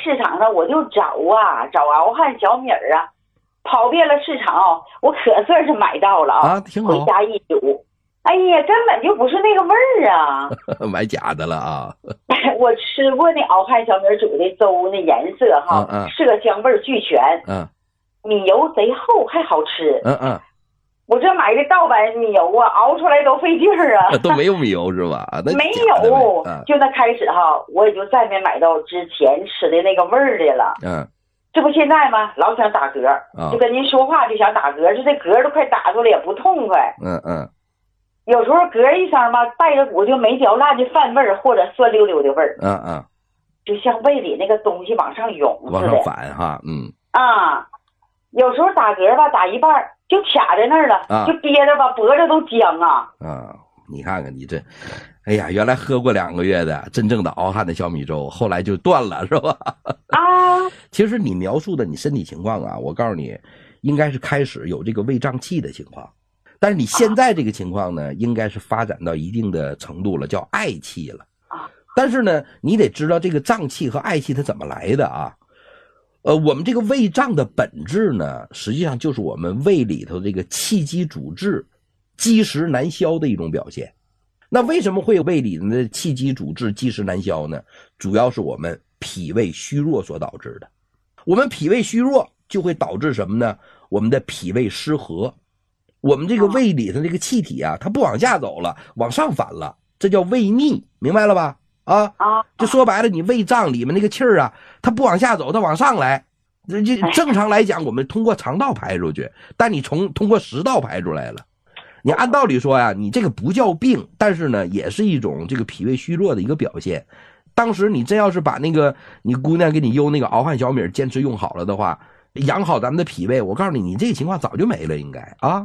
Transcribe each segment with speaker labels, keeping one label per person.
Speaker 1: 市场上我就找熬汉小米啊，跑遍了市场，我可算是买到了啊，
Speaker 2: 挺好。
Speaker 1: 回家一煮，哎呀，根本就不是那个味儿啊！
Speaker 2: 买假的了啊！
Speaker 1: 我吃过那熬汉小米煮的粥，那颜色哈，色香味俱全，米油贼厚还好吃，我这买的盗版米油啊，熬出来都费劲儿啊，
Speaker 2: 都没有米油是吧？
Speaker 1: 没有，就那开始哈，我也就再没买到之前吃的那个味儿的了。这不现在吗？老想打嗝，就跟您说话就想打嗝，就这嗝都快打出来也不痛快。有时候嗝一声吧，带着股就没嚼烂的饭味儿或者酸溜溜的味儿。就像胃里那个东西往上涌似的。
Speaker 2: 往上反哈，
Speaker 1: 有时候打嗝吧，打一半就卡在那儿了，就憋着吧，脖子都僵啊。
Speaker 2: 你看看你这，哎呀，原来喝过2个月的真正的熬汉的小米粥，后来就断了是吧？其实你描述的你身体情况啊，我告诉你，应该是开始有这个胃胀气的情况，但是你现在这个情况呢，应该是发展到一定的程度了，叫嗳气了。但是呢，你得知道这个胀气和嗳气它怎么来的啊？我们这个胃胀的本质呢，实际上就是我们胃里头这个气机阻滞、积食难消的一种表现。那为什么会有胃里的气机阻滞、积食难消呢？主要是我们脾胃虚弱所导致的。我们脾胃虚弱就会导致什么呢？我们的脾胃失和，我们这个胃里头这个气体啊，它不往下走了，往上反了，这叫胃逆，明白了吧？就说白了，你胃胀里面那个气儿啊，它不往下走，它往上来。这正常来讲，我们通过肠道排出去，但你通过食道排出来了。你按道理说呀，你这个不叫病，但是呢，也是一种这个脾胃虚弱的一个表现。当时你真要是把那个你姑娘给你邮那个熬汉小米坚持用好了的话，养好咱们的脾胃，我告诉你，你这个情况早就没了，应该啊。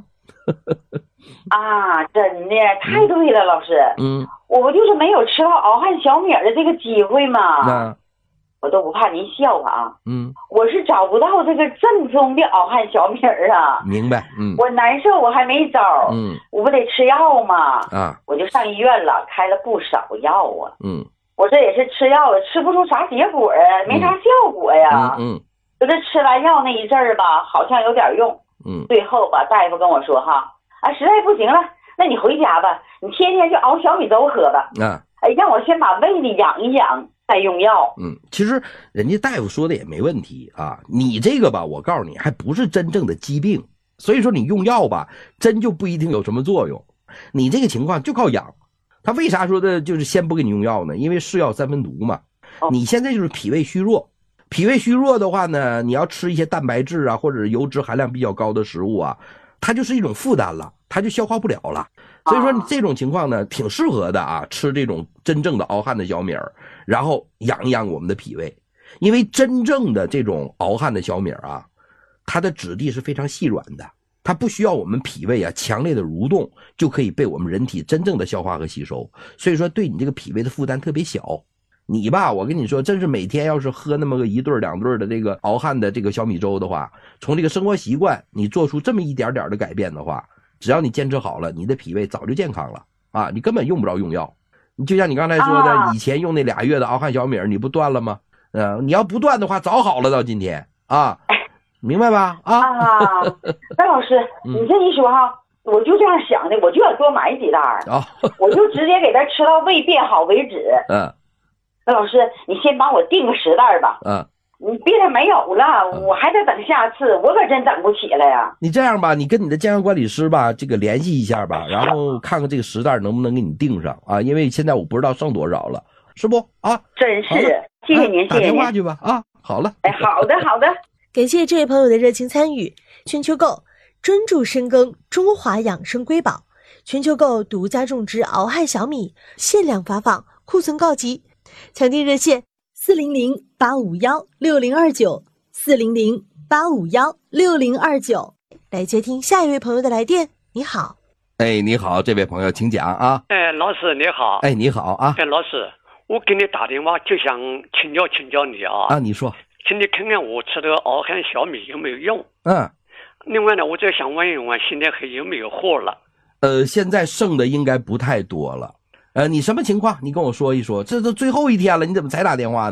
Speaker 1: 真的太对了，老师。我不就是没有吃到熬汉小米的这个机会吗？我都不怕您笑话啊。我是找不到这个正宗的熬汉小米啊。
Speaker 2: 明白。
Speaker 1: 我难受，我还没招。我不得吃药吗？我就上医院了，开了不少药啊。我这也是吃药了，吃不出啥结果啊，没啥效果呀。我这吃完药那一阵儿吧，好像有点用。最后吧，大夫跟我说哈，实在不行了，那你回家吧，你天天就熬小米粥喝吧。让我先把胃里养一养，再用药。
Speaker 2: 其实人家大夫说的也没问题啊。你这个吧，我告诉你，还不是真正的疾病，所以说你用药吧，真就不一定有什么作用。你这个情况就靠养。他为啥说的就是先不给你用药呢？因为是药三分毒嘛。你现在就是脾胃虚弱。脾胃虚弱的话呢，你要吃一些蛋白质啊，或者油脂含量比较高的食物啊，它就是一种负担了，它就消化不了了。所以说你这种情况呢，挺适合的啊，吃这种真正的熬汉的小米儿，然后养一养我们的脾胃。因为真正的这种熬汉的小米儿啊，它的质地是非常细软的，它不需要我们脾胃啊强烈的蠕动，就可以被我们人体真正的消化和吸收。所以说对你这个脾胃的负担特别小。你吧，我跟你说，真是每天要是喝那么个1顿2顿的这个熬汉的这个小米粥的话，从这个生活习惯你做出这么一点点的改变的话，只要你坚持好了，你的脾胃早就健康了啊！你根本用不着用药。你就像你刚才说的，以前用那2月的熬汉小米，你不断了吗？你要不断的话，早好了到今天啊，明白吧？
Speaker 1: 那老师，你这一说哈，我就这样想的，我就要多买几袋我就直接给他吃到胃变好为止。那老师，你先帮我订个10袋吧。你别的没有了，我还得等下次，我可真等不起了呀。
Speaker 2: 你这样吧，你跟你的健康管理师吧，这个联系一下吧，然后看看这个10袋能不能给你订上啊？因为现在我不知道剩多少了，是不啊？
Speaker 1: 真是，谢谢您，谢谢您。
Speaker 2: 打电话去吧啊！好了，
Speaker 1: 好的好的。
Speaker 3: 感谢这位朋友的热情参与。全球购专注深耕中华养生瑰宝，全球购独家种植熬汉小米，限量发放，库存告急。抢订热线400-851-6029，400-851-6029。来接听下一位朋友的来电。你好。
Speaker 2: 你好，这位朋友请讲啊。
Speaker 4: 老师你好。
Speaker 2: 你好啊。
Speaker 4: 老师，我给你打电话就想请教你啊。
Speaker 2: 你说。
Speaker 4: 请你看看我吃的熬汉小米有没有用。另外呢，我就想问一问，现在还有没有货了？
Speaker 2: 现在剩的应该不太多了。你什么情况？你跟我说一说。这都最后一天了，你怎么才打电话呢？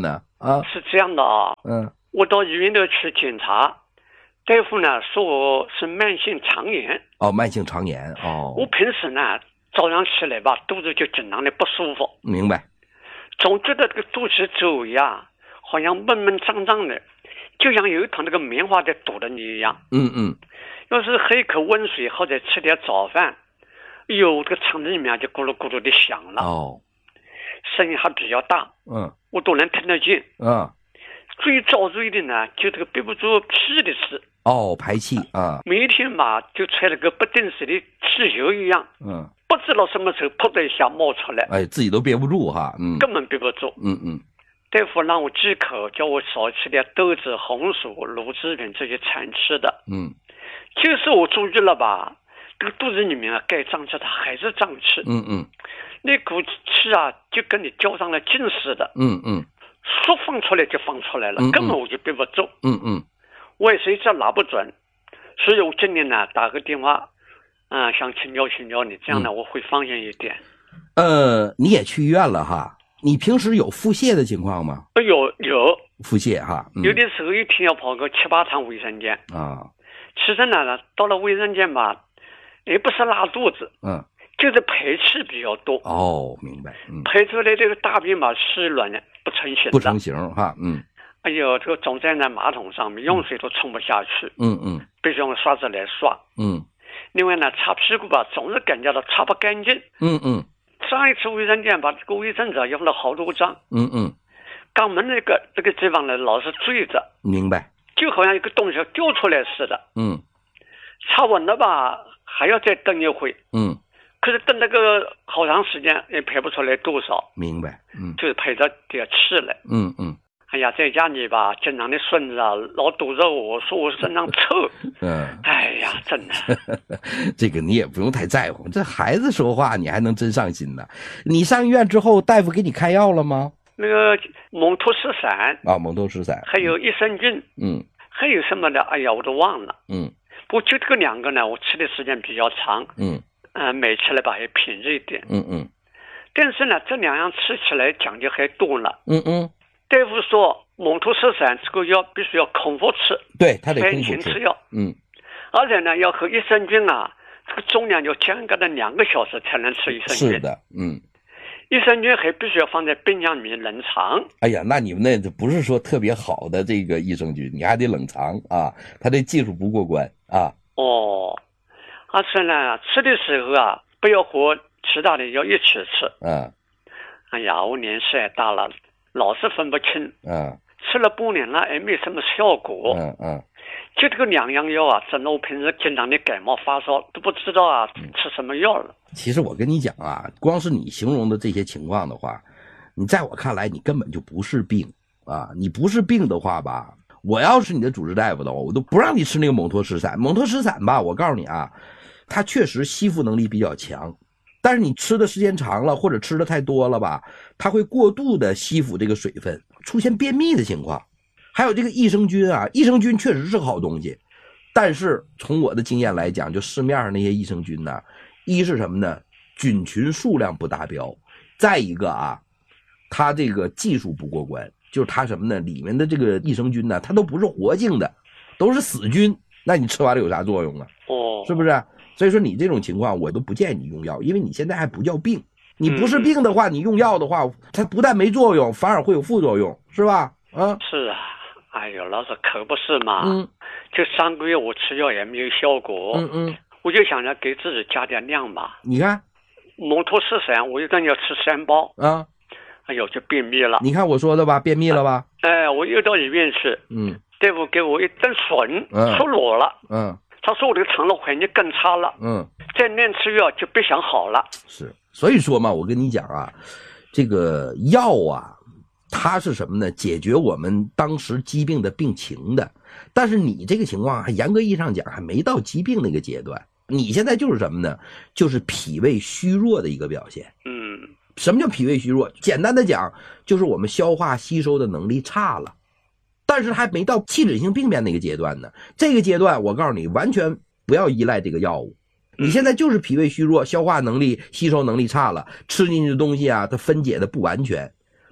Speaker 4: 是这样的啊。我到医院里去检查，大夫呢说我是慢性肠炎。
Speaker 2: 慢性肠炎。
Speaker 4: 我平时呢早上起来吧，肚子就经常的不舒服。
Speaker 2: 明白。
Speaker 4: 总觉得这个肚脐周围啊，好像闷闷胀胀的，就像有一团那个棉花在堵着你一样。要是喝一口温水或者吃点早饭，这个肠子里面就咕噜咕噜的响了。声音还比较大。我都能听得见。最遭罪的呢，就这个憋不住气的事。
Speaker 2: 排气啊。
Speaker 4: 每一天吧，就揣了个不定时的气球一样。不知道什么时候噗的一下冒出来。
Speaker 2: 自己都憋不住哈。
Speaker 4: 根本憋不住。大夫让我忌口，叫我少吃点豆子、红薯、乳制品这些常吃的。就是我注意了吧，这个肚子里面啊，该胀气它还是胀气。那股气啊，就跟你浇上了劲似的。说放出来就放出来了，根本我就憋不住。我也是一直拿不准，所以我今天呢打个电话，想请教你，这样呢我会放心一点。
Speaker 2: 你也去医院了哈？你平时有腹泻的情况吗？
Speaker 4: 有
Speaker 2: 腹泻哈。
Speaker 4: 有的时候一天要跑个7-8趟卫生间。其实呢，到了卫生间吧，也不是拉肚子。就是排气比较多。
Speaker 2: 明白。
Speaker 4: 排出来这个大便嘛，湿软的不成形。
Speaker 2: 不成形哈。
Speaker 4: 这个总在那马桶上面，用水都冲不下去。必须用刷子来刷。另外呢，擦屁股吧，总是感觉到擦不干净。上一次卫生间把这个卫生纸用了好多张。肛门这个地方呢，老是坠着。
Speaker 2: 明白。
Speaker 4: 就好像一个东西要掉出来似的。擦稳了吧，还要再等一会。可是等那个好长时间也排不出来多少。明白。就是排着点气来。哎呀，在家里吧，经常的孙子啊，老堵着我说我身上臭。哎呀，真的。
Speaker 2: 这个你也不用太在乎，这孩子说话你还能真上心呢。你上医院之后，大夫给你开药了吗？
Speaker 4: 那个蒙脱石散。
Speaker 2: 蒙脱石散。
Speaker 4: 还有益生菌。还有什么的？哎呀，我都忘了。不过就这个2个呢，我吃的时间比较长。每吃来吧也便宜一点。但是呢，这2样吃起来讲究还多了。大夫说蒙脱石散这个药必须要空腹吃。
Speaker 2: 对，他得空
Speaker 4: 腹吃药。而且呢，要和益生菌啊，这个重量要间隔的2个小时才能吃益生菌。
Speaker 2: 是的。
Speaker 4: 益生菌还必须要放在冰箱里面冷藏。
Speaker 2: 哎呀，那你们那不是说特别好的这个益生菌，你还得冷藏啊，他这技术不过关啊。
Speaker 4: 而且呢，吃的时候啊，不要和其他的药一起吃。哎呀，我年纪也大了，老是分不清。吃了半年了也没什么效果。就这个2样药啊，整得我平时经常的感冒发烧，都不知道啊吃什么药了。
Speaker 2: 其实我跟你讲啊，光是你形容的这些情况的话，你在我看来你根本就不是病啊！你不是病的话吧，我要是你的主治大夫的话，我都不让你吃那个蒙脱石散。蒙脱石散吧，我告诉你啊，它确实吸附能力比较强，但是你吃的时间长了，或者吃的太多了吧，它会过度的吸附这个水分，出现便秘的情况。还有这个益生菌啊，益生菌确实是个好东西，但是从我的经验来讲，就市面上那些益生菌呢，一是什么呢？菌群数量不达标，再一个啊，它这个技术不过关，就是它什么呢？里面的这个益生菌呢，它都不是活性的，都是死菌，那你吃完了有啥作用啊？是不是？所以说你这种情况我都不建议你用药，因为你现在还不叫病。你不是病的话，你用药的话，它不但没作用，反而会有副作用，是吧？
Speaker 4: 是啊。哎呦，老师可不是嘛。就3个月我吃药也没有效果。我就想着给自己加点量吧。
Speaker 2: 你看
Speaker 4: 蒙脱石散我一个人要吃3包。哎呦，就便秘了。
Speaker 2: 你看我说的吧，便秘了吧？
Speaker 4: 我又到医院去。大夫给我一顿损，出裸了。他说我这个肠道环境更差了。再乱吃药就别想好了。
Speaker 2: 是，所以说嘛，我跟你讲啊，这个药啊，它是什么呢？解决我们当时疾病的病情的。但是你这个情况还严格意义上讲还没到疾病那个阶段，你现在就是什么呢？就是脾胃虚弱的一个表现。什么叫脾胃虚弱？简单的讲，就是我们消化吸收的能力差了，但是还没到器质性病变那个阶段呢。这个阶段我告诉你，完全不要依赖这个药物。你现在就是脾胃虚弱，消化能力吸收能力差了，吃进去的东西啊它分解的不完全，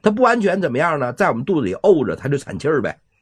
Speaker 2: 它不安全怎么样呢？在我们肚子里沤着，它就产气儿呗。